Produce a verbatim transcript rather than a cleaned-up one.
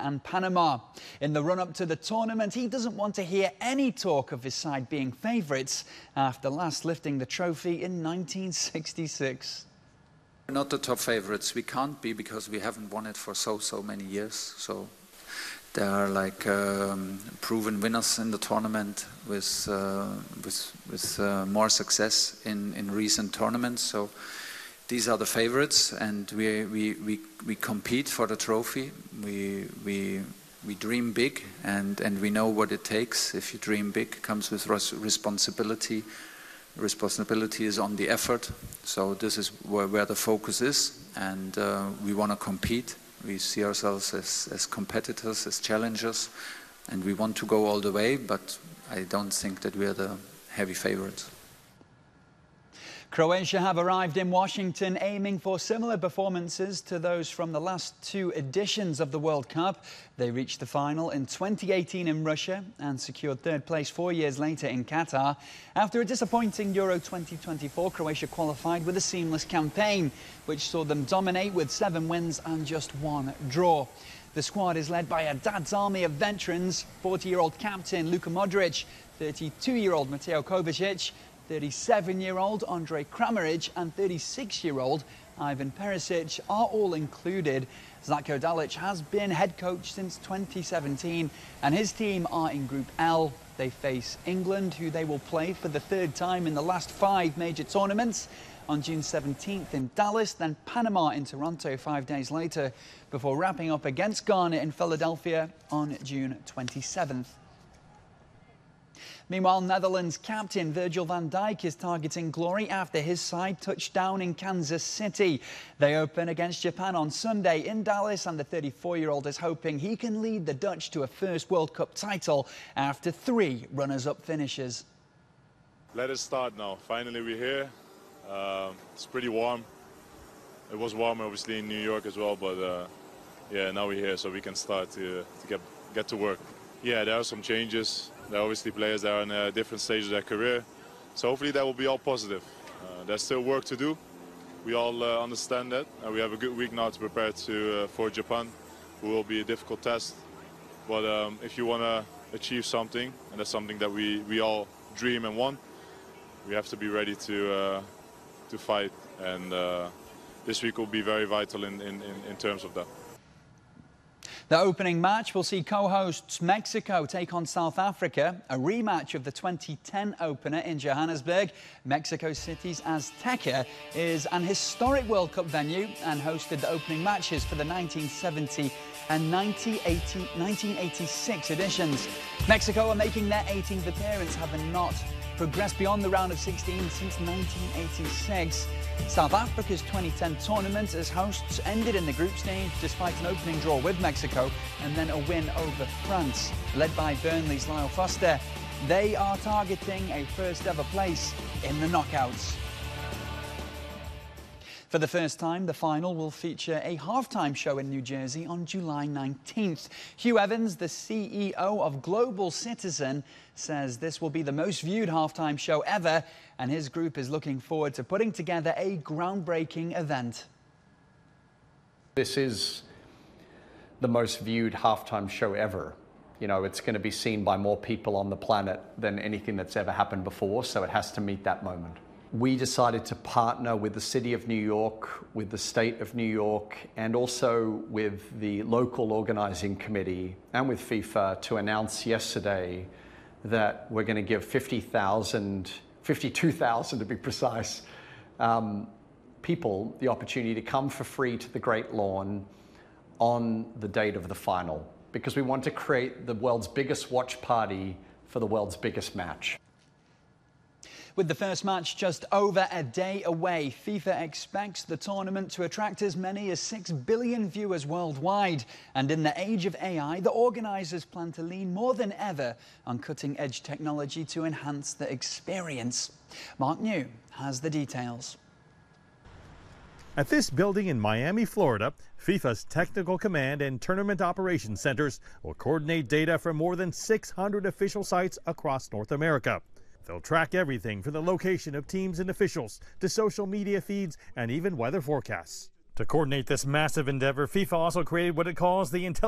and Panama. In the run-up to the tournament, he doesn't want to hear any talk of his side being favourites after last lifting the trophy in nineteen sixty-six. We're not the top favourites. We can't be because we haven't won it for so, so many years. So there are like um, proven winners in the tournament with uh, with, with uh, more success in, in recent tournaments. So these are the favourites, and we, we, we, we compete for the trophy. We, we, we dream big, and, and we know what it takes. If you dream big, comes with res responsibility. Responsibility is on the effort. So this is where, where the focus is, and uh, we want to compete. We see ourselves as, as competitors, as challengers, and we want to go all the way, but I don't think that we are the heavy favourites. Croatia have arrived in Washington aiming for similar performances to those from the last two editions of the World Cup. They reached the final in twenty eighteen in Russia and secured third place four years later in Qatar. After a disappointing Euro twenty twenty-four, Croatia qualified with a seamless campaign, which saw them dominate with seven wins and just one draw. The squad is led by a dad's army of veterans: forty-year-old captain Luka Modric, thirty-two-year-old Mateo Kovacic, thirty-seven-year-old Andre Kramaric and thirty-six-year-old Ivan Perisic are all included. Zlatko Dalic has been head coach since twenty seventeen, and his team are in Group L. They face England, who they will play for the third time in the last five major tournaments, on June seventeenth in Dallas, then Panama in Toronto five days later, before wrapping up against Ghana in Philadelphia on June twenty-seventh. Meanwhile, Netherlands captain Virgil van Dijk is targeting glory after his side touched down in Kansas City. They open against Japan on Sunday in Dallas, and the thirty-four-year-old is hoping he can lead the Dutch to a first World Cup title after three runners-up finishes. Let us start now. Finally, we're here. Uh, it's pretty warm. It was warm, obviously, in New York as well, but uh, yeah, now we're here, so we can start to, to get, get to work. Yeah, there are some changes. There are obviously players that are in a different stage of their career, so hopefully that will be all positive. Uh, there's still work to do. We all uh, understand that, and we have a good week now to prepare to uh, for Japan, who will be a difficult test. But um, if you want to achieve something, and that's something that we we all dream and want, we have to be ready to uh, to fight, and uh, this week will be very vital in, in, in terms of that. The opening match will see co-hosts Mexico take on South Africa, a rematch of the twenty ten opener in Johannesburg. Mexico City's Azteca is an historic World Cup venue and hosted the opening matches for the nineteen seventy and nineteen eighty-six editions. Mexico are making their eighteenth appearance, having not progressed beyond the round of sixteen since nineteen eighty-six. South Africa's twenty ten tournament as hosts ended in the group stage despite an opening draw with Mexico and then a win over France. Led by Burnley's Lyle Foster, they are targeting a first ever place in the knockouts. For the first time, the final will feature a halftime show in New Jersey on July nineteenth. Hugh Evans, the C E O of Global Citizen, says this will be the most viewed halftime show ever, and his group is looking forward to putting together a groundbreaking event. This is the most viewed halftime show ever. You know, it's going to be seen by more people on the planet than anything that's ever happened before, so it has to meet that moment. We decided to partner with the City of New York, with the State of New York, and also with the local organizing committee and with FIFA to announce yesterday that we're going to give fifty thousand, fifty-two thousand to be precise, um, people the opportunity to come for free to the Great Lawn on the date of the final, because we want to create the world's biggest watch party for the world's biggest match. With the first match just over a day away, FIFA expects the tournament to attract as many as six billion viewers worldwide. And in the age of A I, the organisers plan to lean more than ever on cutting-edge technology to enhance the experience. Mark New has the details. At this building in Miami, Florida, FIFA's Technical Command and Tournament Operations Centers will coordinate data from more than six hundred official sites across North America. They'll track everything from the location of teams and officials to social media feeds and even weather forecasts. To coordinate this massive endeavor, FIFA also created what it calls the Intelligence